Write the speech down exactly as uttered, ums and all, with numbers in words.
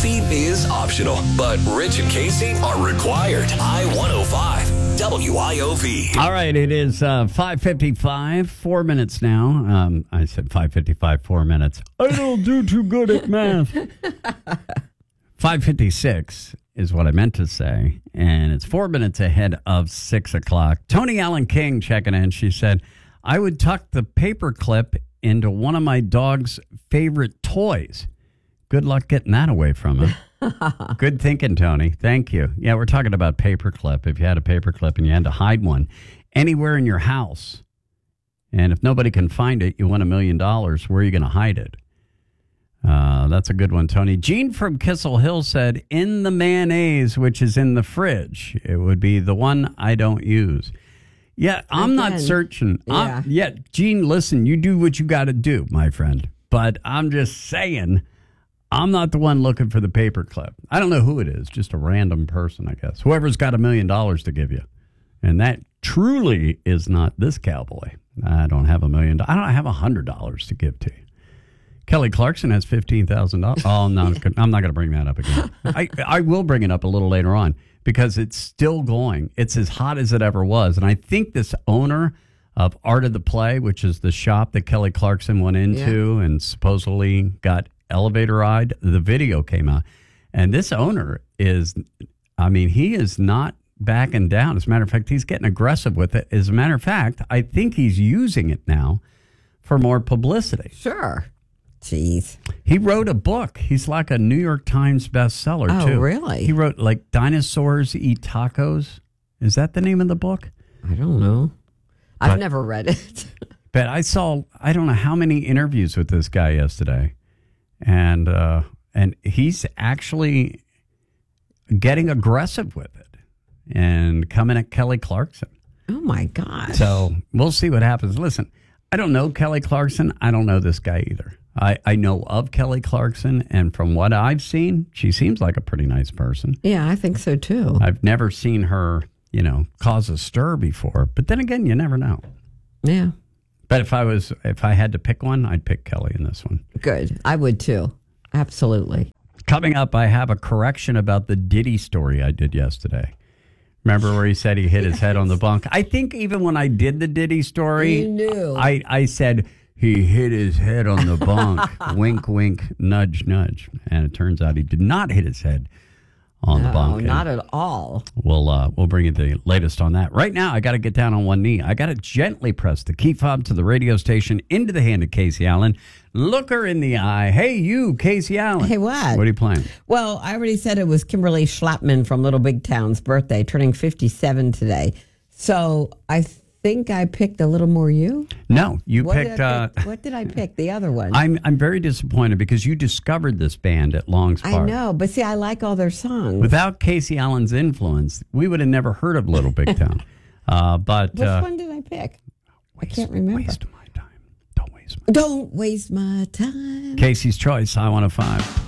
Coffee is optional, but Rich and Casey are required. I one oh five W I O V. All right, it is uh, five fifty-five, four minutes now. Um, I said five fifty-five, four minutes. I don't do too good at math. five fifty-six is what I meant to say, and it's four minutes ahead of six o'clock. Tony Allen King checking in. She said, I would tuck the paper clip into one of my dog's favorite toys. Good luck getting that away from him. Good thinking, Tony. Thank you. Yeah, we're talking about paperclip. If you had a paperclip and you had to hide one anywhere in your house, and if nobody can find it, you won a million dollars. Where are you going to hide it? Uh, that's a good one, Tony. Gene from Kissel Hill said, in the mayonnaise, which is in the fridge. It would be the one I don't use. Yeah, I'm Again, not searching. Yeah. I'm, yeah, Gene, listen, you do what you got to do, my friend. But I'm just saying, I'm not the one looking for the paper clip. I don't know who it is, just a random person, I guess. Whoever's got a million dollars to give you. And that truly is not this cowboy. I don't have a million dollars. I don't have a hundred dollars to give to you. Kelly Clarkson has fifteen thousand dollars. Oh, no, I'm not going to bring that up again. I, I will bring it up a little later on because it's still going. It's as hot as it ever was. And I think this owner of Art of the Play, which is the shop that Kelly Clarkson went into yeah. and supposedly got elevator-eyed, the video came out. And this owner is, I mean, he is not backing down. As a matter of fact, he's getting aggressive with it. As a matter of fact, I think he's using it now for more publicity. Sure. Jeez. He wrote a book. He's like a New York Times bestseller, oh, too. Oh, really? He wrote, like, Dinosaurs Eat Tacos. Is that the name of the book? I don't know. I've but, never read it. But I saw, I don't know how many interviews with this guy yesterday. And uh, and he's actually getting aggressive with it and coming at Kelly Clarkson. Oh, my God. So we'll see what happens. Listen, I don't know Kelly Clarkson. I don't know this guy either. I, I know of Kelly Clarkson, and from what I've seen, she seems like a pretty nice person. Yeah, I think so, too. I've never seen her, you know, cause a stir before. But then again, you never know. Yeah. But if I was, if I had to pick one, I'd pick Kelly in this one. Good. I would, too. Absolutely. Coming up, I have a correction about the Diddy story I did yesterday. Remember where he said he hit his yes. head on the bunk? I think even when I did the Diddy story, you knew. I, I said, he hit his head on the bunk. Wink, wink, nudge, nudge. And it turns out he did not hit his head on no, the bunk. No, not at all. We'll, uh, we'll bring you the latest on that. Right now, I got to get down on one knee. I got to gently press the key fob to the radio station into the hand of Casey Allen. Look her in the eye. Hey, you, Casey Allen. Hey, what? What are you playing? Well, I already said it was Kimberly Schlapman from Little Big Town's birthday, turning fifty-seven today. So I think I picked A Little More You. No, you what picked... Did uh, pick? What did I pick? The other one. I'm I'm very disappointed because you discovered this band at Long's Park. I know, but see, I like all their songs. Without Casey Allen's influence, we would have never heard of Little Big Town. uh, but Which uh, one did I pick? Waste, I can't remember. Waste my time. Don't waste my time. Don't waste my time. Casey's Choice, I one oh five.